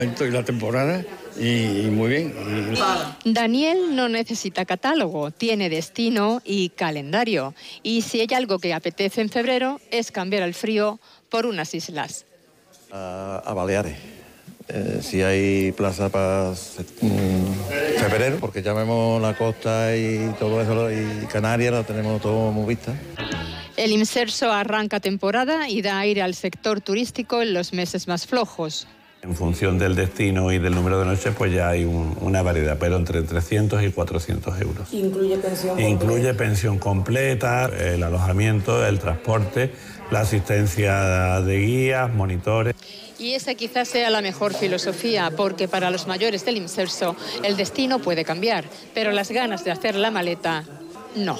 Y la temporada y muy bien. Daniel no necesita catálogo, tiene destino y calendario. Y si hay algo que apetece en febrero es cambiar el frío por unas islas. A Baleares. Si hay plaza para febrero, porque ya vemos la costa y todo eso, y Canarias la tenemos todo muy vista. El Imserso arranca temporada y da aire al sector turístico en los meses más flojos. En función del destino y del número de noches, pues ya hay una variedad, pero entre 300 y 400 euros. ¿Incluye pensión completa? Incluye pensión completa, el alojamiento, el transporte, la asistencia de guías, monitores. Y esa quizás sea la mejor filosofía, porque para los mayores del Imserso el destino puede cambiar, pero las ganas de hacer la maleta, no.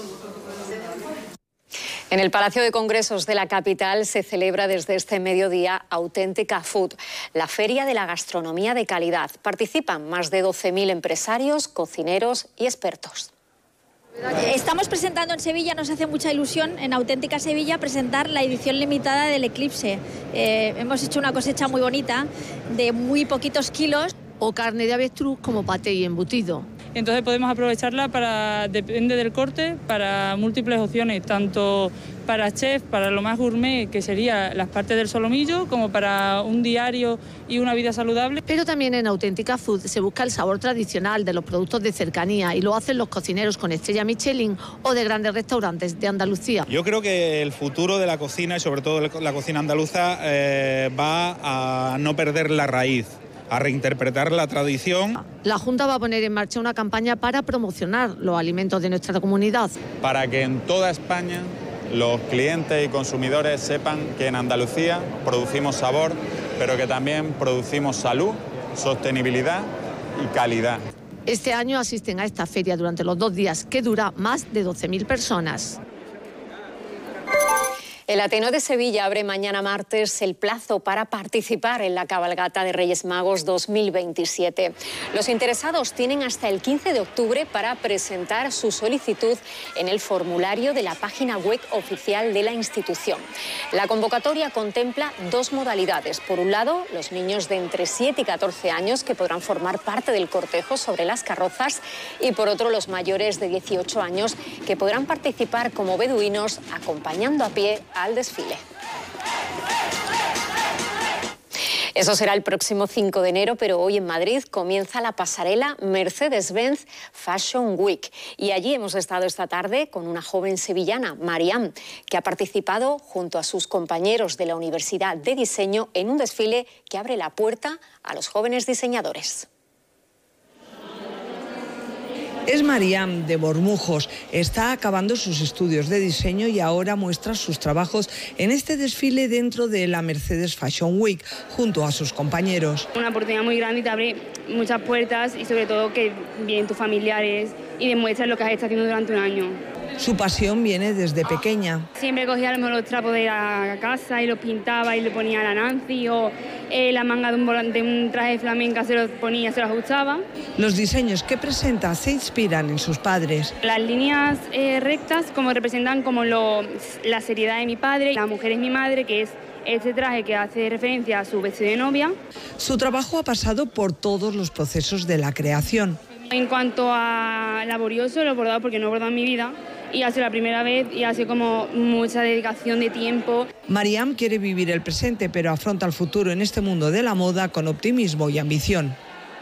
En el Palacio de Congresos de la capital se celebra desde este mediodía Auténtica Food, la feria de la gastronomía de calidad. Participan más de 12.000 empresarios, cocineros y expertos. Estamos presentando en Sevilla, nos hace mucha ilusión en Auténtica Sevilla presentar la edición limitada del Eclipse. Hemos hecho una cosecha muy bonita de muy poquitos kilos. O carne de avestruz como paté y embutido. Entonces podemos aprovecharla para, depende del corte, para múltiples opciones, tanto para chef, para lo más gourmet, que sería las partes del solomillo, como para un diario y una vida saludable. Pero también en Auténtica Food se busca el sabor tradicional de los productos de cercanía y lo hacen los cocineros con estrella Michelin o de grandes restaurantes de Andalucía. Yo creo que el futuro de la cocina y sobre todo la cocina andaluza va a no perder la raíz, a reinterpretar la tradición. La Junta va a poner en marcha una campaña para promocionar los alimentos de nuestra comunidad. Para que en toda España los clientes y consumidores sepan que en Andalucía producimos sabor, pero que también producimos salud, sostenibilidad y calidad. Este año asisten a esta feria durante los 2 días, que dura más de 12.000 personas. El Ateneo de Sevilla abre mañana martes el plazo para participar en la cabalgata de Reyes Magos 2027. Los interesados tienen hasta el 15 de octubre para presentar su solicitud en el formulario de la página web oficial de la institución. La convocatoria contempla 2 modalidades. Por un lado, los niños de entre 7 y 14 años que podrán formar parte del cortejo sobre las carrozas y por otro los mayores de 18 años que podrán participar como beduinos acompañando a pie al desfile. Eso será el próximo 5 de enero, pero hoy en Madrid comienza la pasarela Mercedes-Benz Fashion Week. Y allí hemos estado esta tarde con una joven sevillana, Mariam, que ha participado junto a sus compañeros de la Universidad de Diseño en un desfile que abre la puerta a los jóvenes diseñadores. Es Mariam de Bormujos, está acabando sus estudios de diseño y ahora muestra sus trabajos en este desfile dentro de la Mercedes Fashion Week, junto a sus compañeros. Una oportunidad muy grande y te abre muchas puertas y sobre todo que vienen tus familiares y demuestras lo que has estado haciendo durante un año. Su pasión viene desde pequeña. Siempre cogía a lo mejor los trapos de la casa y los pintaba y le ponía a la Nancy o la manga de un traje flamenca se los ponía, se los ajustaba. Los diseños que presenta se inspiran en sus padres. Las líneas rectas como representan como la seriedad de mi padre, la mujer es mi madre, que es este traje que hace referencia a su vestido de novia. Su trabajo ha pasado por todos los procesos de la creación. En cuanto a laborioso, lo he bordado porque no he bordado en mi vida y ha sido la primera vez y ha sido como mucha dedicación de tiempo. Mariam quiere vivir el presente, pero afronta el futuro en este mundo de la moda con optimismo y ambición.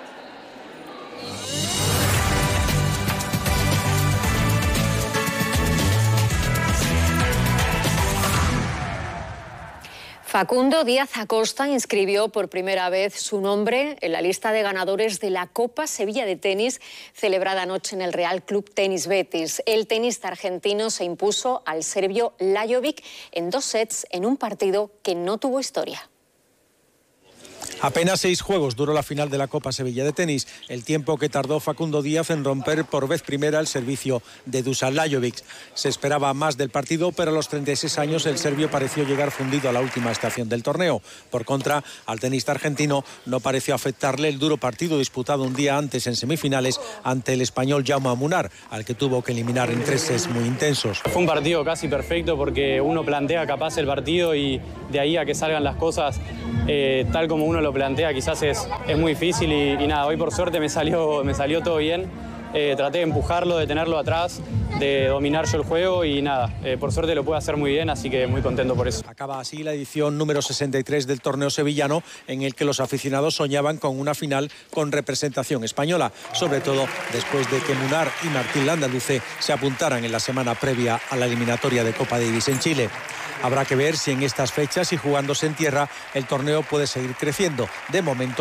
Facundo Díaz Acosta inscribió por primera vez su nombre en la lista de ganadores de la Copa Sevilla de Tenis celebrada anoche en el Real Club Tenis Betis. El tenista argentino se impuso al serbio Lajovic en 2 sets en un partido que no tuvo historia. Apenas 6 juegos duró la final de la Copa Sevilla de Tenis, el tiempo que tardó Facundo Díaz en romper por vez primera el servicio de Dusan Lajovic. Se esperaba más del partido, pero a los 36 años el serbio pareció llegar fundido a la última estación del torneo. Por contra, al tenista argentino no pareció afectarle el duro partido disputado un día antes en semifinales ante el español Jaume Munar, al que tuvo que eliminar en 3 sets muy intensos. Fue un partido casi perfecto porque uno plantea capaz el partido y de ahí a que salgan las cosas tal como uno uno lo plantea quizás es muy difícil y nada, hoy por suerte me salió todo bien. Traté de empujarlo, de tenerlo atrás, de dominar yo el juego y nada, por suerte lo pude hacer muy bien, así que muy contento por eso. Acaba así la edición número 63 del torneo sevillano, en el que los aficionados soñaban con una final con representación española, sobre todo después de que Munar y Martín Landaluce se apuntaran en la semana previa a la eliminatoria de Copa Davis en Chile. Habrá que ver si en estas fechas y jugándose en tierra el torneo puede seguir creciendo. De momento